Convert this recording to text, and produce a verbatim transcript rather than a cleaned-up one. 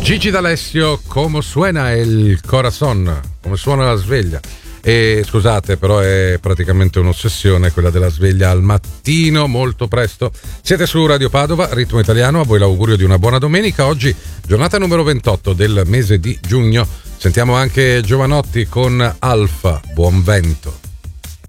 Gigi D'Alessio, come suena il corazon, come suona la sveglia. E scusate, però è praticamente un'ossessione quella della sveglia al mattino molto presto. Siete su Radio Padova, Ritmo Italiano, a voi l'augurio di una buona domenica. Oggi giornata numero ventotto del mese di giugno. Sentiamo anche Giovanotti con Alfa, Buon Vento.